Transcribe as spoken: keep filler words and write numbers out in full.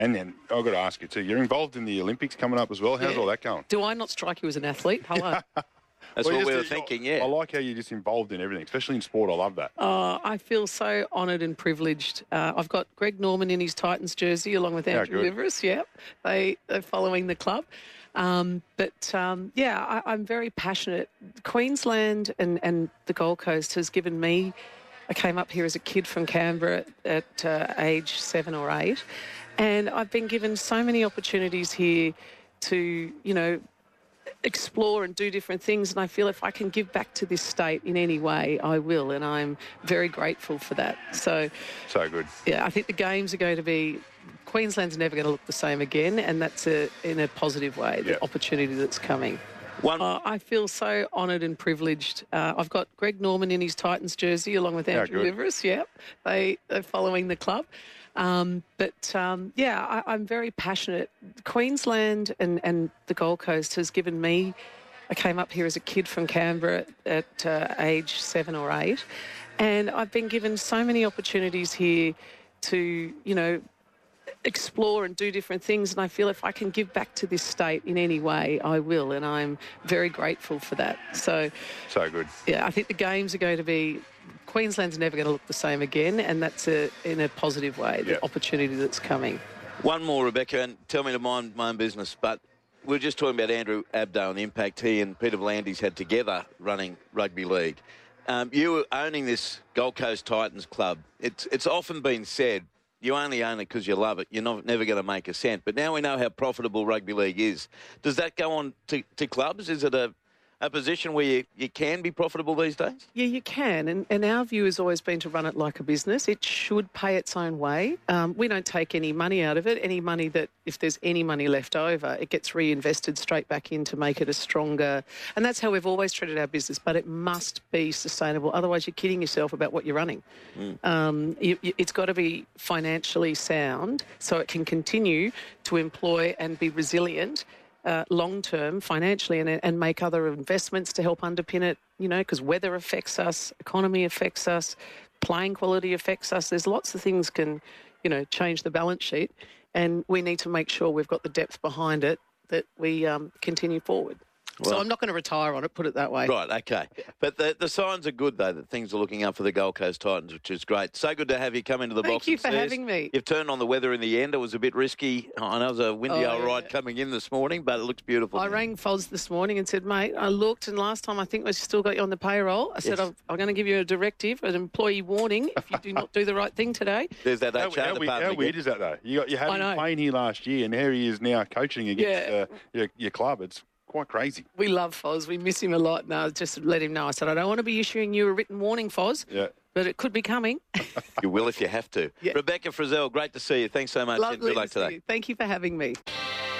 And then I've got to ask you too, you're involved in the Olympics coming up as well. How's Yeah. all that going? Do I not strike you as an athlete? Hello. That's Well, what we just- were thinking, yeah. I like how you're just involved in everything, especially in sport. I love that. Uh, I feel so honoured and privileged. Uh, I've got Greg Norman in his Titans jersey along with Andrew good. Liveris. Yep, they, they're following the club. Um, but, um, yeah, I, I'm very passionate. Queensland and, and the Gold Coast has given me... I came up here as a kid from Canberra at uh, age seven or eight, and I've been given so many opportunities here to, you know, explore and do different things, and I feel if I can give back to this state in any way, I will, and I'm very grateful for that. So, So good. yeah, I think the Games are going to be... Queensland's never going to look the same again, and that's a, in a positive way, the Yep. opportunity that's coming. One, Uh, I feel so honoured and privileged. Uh, I've got Greg Norman in his Titans jersey along with Andrew good. Liveris. Yep, they, they're following the club. Um, but, um, yeah, I, I'm very passionate. Queensland and, and the Gold Coast has given me... I came up here as a kid from Canberra at uh, age seven or eight, and I've been given so many opportunities here to, you know, explore and do different things, and I feel if I can give back to this state in any way, I will, and I'm very grateful for that. So, So good. yeah, I think the Games are going to be... Queensland's never going to look the same again, and that's a, in a positive way, the Yep. opportunity that's coming. one more, Rebecca, and tell me to mind my own business, but we we're just talking about Andrew Abdo and the impact he and Peter V'landys had together running rugby league. Um, you owning this Gold Coast Titans club, it's, it's often been said, you only own it because you love it. You're not, never going to make a cent. But now we know how profitable rugby league is. Does that go on to, to clubs? Is it a, a position where you, you can be profitable these days? Yeah, you can. And, and our view has always been to run it like a business. It should pay its own way. Um, we don't take any money out of it. Any money that, if there's any money left over, it gets reinvested straight back in to make it a stronger... And that's how we've always treated our business, but it must be sustainable. Otherwise, you're kidding yourself about what you're running. Mm. Um, you, you, it's got to be financially sound so it can continue to employ and be resilient Uh, long-term financially and, and make other investments to help underpin it, you know, because weather affects us, economy affects us, playing quality affects us. There's lots of things can, you know, change the balance sheet, and we need to make sure we've got the depth behind it that we um, continue forward. Well, so I'm not going to retire on it, put it that way. Right, okay. But the, the signs are good, though, that things are looking up for the Gold Coast Titans, which is great. So good to have you come into the Thank box. you and for see us. having me. You've turned on the weather in the end. It was a bit risky. I know it was a windy Oh, old yeah. ride coming in this morning, but it looks beautiful. I now. rang Foz this morning and said, mate, I looked, and last time I think we still got you on the payroll. I said, Yes. I'm, I'm going to give you a directive, an employee warning, if you do not do the right thing today. There's that How, H R how, we- department how weird again. is that, though? You, got, you had I him know. playing here last year, and here he is now coaching against Yeah. uh, your, your club. It's quite crazy. We love Foz. We miss him a lot. Now, just to let him know. I said, I don't want to be issuing you a written warning, Foz, Yeah. but it could be coming. You will if you have to. Yeah. Rebecca Frizzell, great to see you. Thanks so much. and Lovely good luck to see today. you. Thank you for having me.